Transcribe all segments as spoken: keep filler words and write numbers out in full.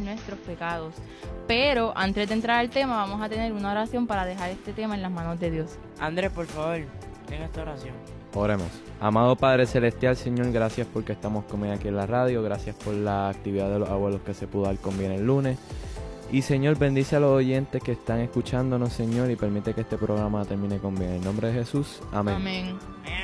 nuestros pecados. Pero antes de entrar al tema, vamos a tener una oración para dejar este tema en las manos de Dios. Andrés, por favor, ten esta oración. Oremos. Amado Padre Celestial, Señor, gracias porque estamos conmigo aquí en la radio, gracias por la actividad de los abuelos que se pudo dar con bien el lunes. Y Señor, bendice a los oyentes que están escuchándonos, Señor, y permite que este programa termine con bien. En el nombre de Jesús, amén. Amén.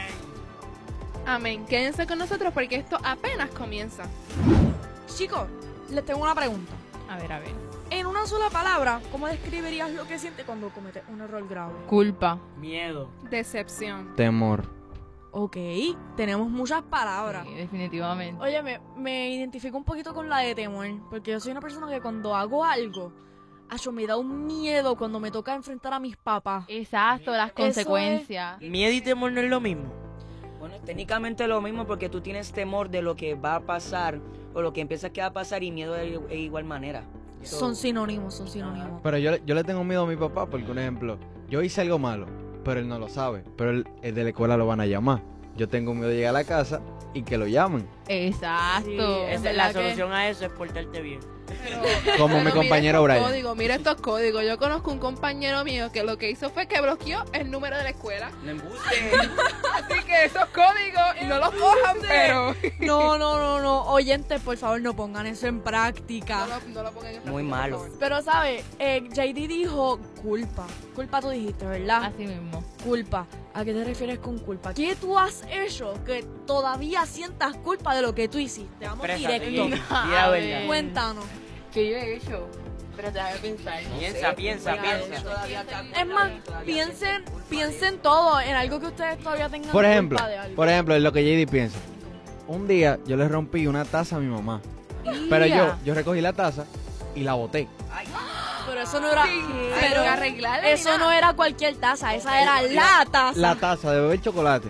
Amén. Quédense con nosotros porque esto apenas comienza. Chicos, les tengo una pregunta. A ver, a ver. En una sola palabra, ¿cómo describirías lo que sientes cuando cometes un error grave? Culpa. Miedo. Decepción. Temor. Ok, tenemos muchas palabras. Sí, definitivamente. Oye, me, me identifico un poquito con la de temor, porque yo soy una persona que cuando hago algo, acho, me da un miedo cuando me toca enfrentar a mis papás. Exacto, las Eso consecuencias. Miedo y temor no es lo mismo. Bueno, técnicamente es lo mismo porque tú tienes temor de lo que va a pasar o lo que empiezas que va a pasar y miedo de, de igual manera. So, Son sinónimos, son sinónimos. Pero yo, yo le tengo miedo a mi papá porque, por ejemplo, yo hice algo malo, pero él no lo sabe. Pero él, el de la escuela lo van a llamar. Yo tengo miedo de llegar a la casa y que lo llamen. Exacto. Sí, Es esa, verdad la que- solución a eso es portarte bien. Como mi Pero compañero mira estos Brian. códigos, mira estos códigos. Yo conozco un compañero mío que lo que hizo fue que bloqueó el número de la escuela. No embuste. Así que esos códigos no los cojan, pero No, no, no, no. Oyentes, por favor, no pongan eso en no práctica. lo, no lo pongan en práctica, Muy por malo. favor. Pero, ¿sabes? Eh, J D dijo culpa. Culpa tú dijiste, ¿verdad? Así mismo. Culpa. ¿A qué te refieres con culpa? ¿Qué tú has hecho que todavía sientas culpa de lo que tú hiciste? Vamos Exprésate, directo. Di A la ver. verdad. Cuéntanos. ¿Qué yo he hecho? Pero déjame pensar. Piensa, piensa, piensa. Es más, piensen, piensen todo en algo que ustedes todavía tengan Por ejemplo, culpa de algo. por ejemplo, en lo que J D piensa. Un día yo le rompí una taza a mi mamá. Pero yo, yo recogí la taza y la boté. Pero eso no era... Pero arreglarla ni Eso nada. no era cualquier taza, esa era la taza. La taza de beber chocolate.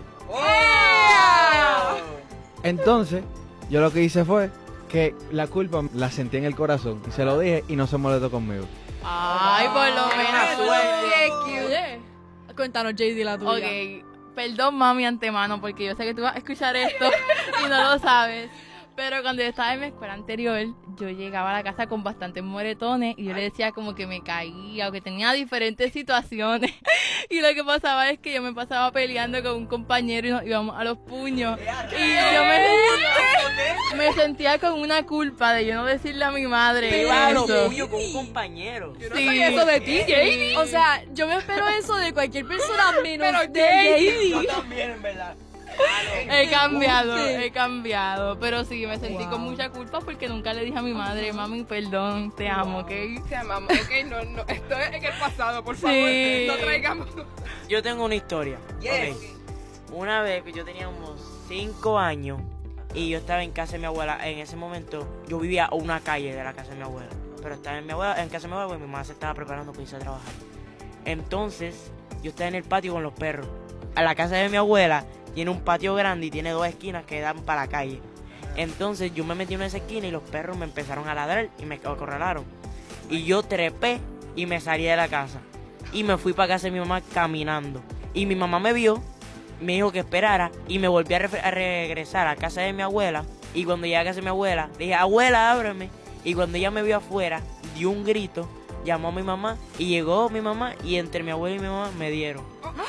¡Ea! Entonces, yo lo que hice fue que la culpa la sentí en el corazón. Y se lo dije y no se molestó conmigo. Ay, por lo menos. Qué cute. Oye, cuéntanos, J D, la tuya. Ok, perdón mami antemano porque yo sé que tú vas a escuchar esto y no lo sabes. Pero cuando yo estaba en mi escuela anterior, yo llegaba a la casa con bastantes moretones y yo le decía como que me caía o que tenía diferentes situaciones. Y lo que pasaba es que yo me pasaba peleando con un compañero y nos íbamos a los puños. Y yo me sentía, me sentía con una culpa de yo no decirle a mi madre Claro, eso. puño con un compañero. Yo no Sí. sabía eso de ti, J D. O sea, yo me espero eso de cualquier persona menos Pero de Yo J D. también, en verdad. He cambiado, guste. he cambiado. Pero sí, me sentí Wow. con mucha culpa porque nunca le dije a mi madre, mami, perdón, te amo, ¿ok? Te amamos, ok, no, no, esto es en el pasado, por favor, Sí. no traigamos. Yo tengo una historia. Yes. Ok. Una vez que yo tenía unos cinco años y yo estaba en casa de mi abuela. En ese momento yo vivía a una calle de la casa de mi abuela. Pero estaba en, mi abuela, en casa de mi abuela porque mi mamá se estaba preparando para irse a trabajar. Entonces yo estaba en el patio con los perros. A la casa de mi abuela tiene un patio grande y tiene dos esquinas que dan para la calle. Entonces yo me metí en esa esquina y los perros me empezaron a ladrar y me acorralaron. Y yo trepé y me salí de la casa. Y me fui para casa de mi mamá caminando. Y mi mamá me vio, me dijo que esperara y me volví a, re- a regresar a casa de mi abuela. Y cuando llegué a casa de mi abuela, le dije, abuela, ábreme. Y cuando ella me vio afuera, dio un grito, llamó a mi mamá y llegó mi mamá y entre mi abuela y mi mamá me dieron.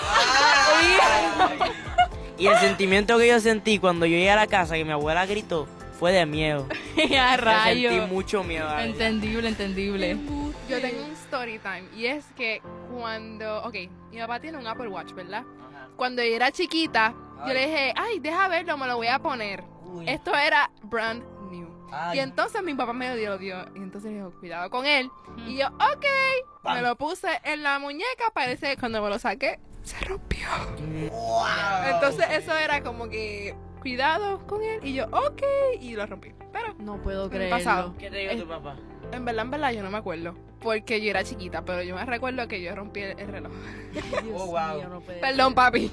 Y el sentimiento que yo sentí cuando yo llegué a la casa que mi abuela gritó fue de miedo. A rayo. Sentí mucho miedo. la verdad. Entendible, entendible. Yo tengo un story time y es que cuando, ok, mi papá tiene un Apple Watch, ¿verdad? Cuando yo era chiquita, yo le dije, ay, deja verlo, me lo voy a poner. Uy. Esto era brand new. Ay. Y entonces mi papá me lo dio, lo dio. Y entonces dijo, cuidado con él. Y yo, ok, me lo puse en la muñeca, parece que cuando me lo saqué, se rompió. Entonces eso era como que, cuidado con él. Y yo, ok, y lo rompí. Pero No puedo en el creerlo. pasado. ¿Qué te dijo tu papá? En verdad, en verdad, yo no me acuerdo. Porque yo era chiquita, pero yo me recuerdo que yo rompí el, el reloj. Dios Oh, wow. mío, no puede Perdón, papi.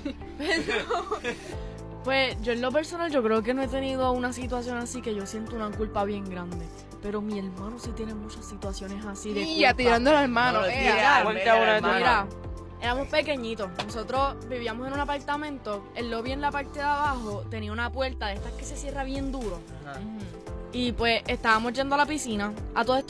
Pues yo en lo personal yo creo que no he tenido una situación así que yo siento una culpa bien grande. Pero mi hermano sí tiene muchas situaciones así de Y culpa. ya tirando al hermano. No lo eh, tires, ah, Cuenta una de tus Mira, éramos pequeñitos. Nosotros vivíamos en un apartamento. El lobby en la parte de abajo tenía una puerta de estas que se cierra bien duro. Ajá. Y pues estábamos yendo a la piscina. A todo esto